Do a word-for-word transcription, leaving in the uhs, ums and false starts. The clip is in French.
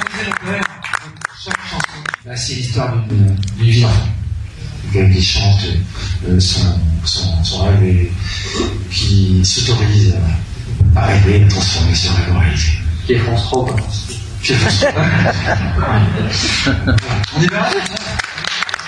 le poème, chaque chanson, bah, c'est l'histoire d'une vie d'enfant. Qui chante euh, son, son, son rêve et qui s'autorise à rêver, à transformer ce rêve en réalité. Qui est France trois, quoi. Qui est France trois. On est bien.